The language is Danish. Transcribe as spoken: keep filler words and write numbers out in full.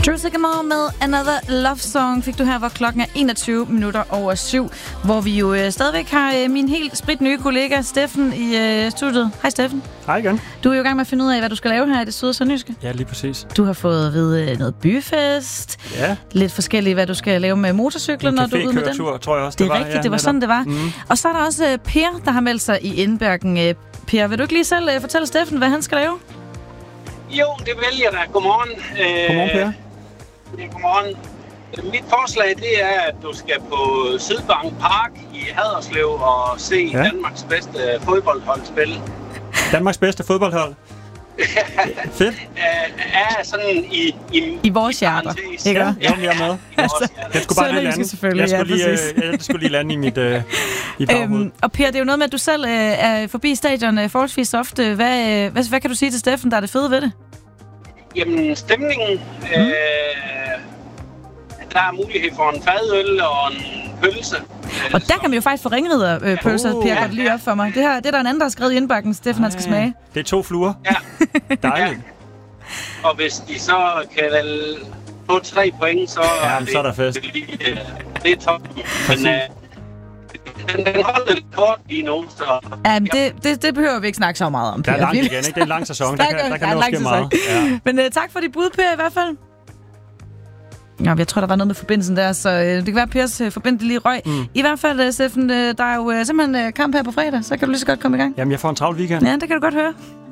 Drew Sycamore med Another Love Song fik du her, hvor klokken er enogtyve minutter over syv, hvor vi jo øh, stadigvæk har øh, min helt spritnye kollega Steffen i øh, studiet. Hej Steffen. Hej igen. Du er jo i gang med at finde ud af, hvad du skal lave her i det søde sønderjyske. Ja, lige præcis. Du har fået at vide øh, noget byfest. Ja. Lidt forskelligt, hvad du skal lave med motorcykler, når du er ude med den. Tror jeg også, det er det var. rigtigt, ja, det var sådan, det var. Mm. Og så er der også øh, Per, der har meldt sig i indbærken. Øh, Per, vil du ikke lige selv øh, fortælle Steffen, hvad han skal lave? Jo, det vil jeg da. Godmorgen. Godmorgen, Per. Ja, godmorgen. Mit forslag, det er, at du skal på Sydbank Park i Haderslev og se ja. Danmarks bedste fodboldhold spille. Danmarks bedste fodboldhold? Fedt. Er sådan i... I, I vores hjerter, ikke? Ja, ja, jeg er med. Altså, jeg skulle bare lige lande. Selvfølgelig, jeg skulle, ja, lige, øh, jeg skulle lige lande i mit øh, i baghovedet. Øhm, og Per, det er jo noget med, at du selv øh, er forbi stadion øh, forholdsvis ofte. Hvad, øh, hvad, hvad kan du sige til Steffen, der er det fede ved det? Jamen, stemningen... Mm. Øh, der er mulighed for en fadøl og en pølse. Og der kan man jo faktisk få ringriderpølser, øh, Per, ja, godt lige op for mig. Det, her, det er der en anden, der har skrevet i indbakken, Steffen, han skal smage. Det er to fluer. Ja. Dejligt. Ja. Og hvis de så kan vel få tre point, så, ja, er, det, så er der fest. Det, det er toppen. Men uh, den, den holder lidt kort lige nu, så... Ja, det, det, det behøver vi ikke snakke så meget om, Per. Der er langt igen, ikke? Det er en lang sæson. Der kan, der kan nå ske meget. Ja. Men uh, tak for dit bud, Per, i hvert fald. Ja, jeg tror, der var noget med forbindelsen der, så øh, det kan være, at Pers øh, forbindelse lige røg. Mm. I hvert fald, øh, Steffen, øh, der er jo øh, simpelthen øh, kamp her på fredag, så kan du lige så godt komme i gang. Jamen, jeg får en travl weekend. Ja, det kan du godt høre.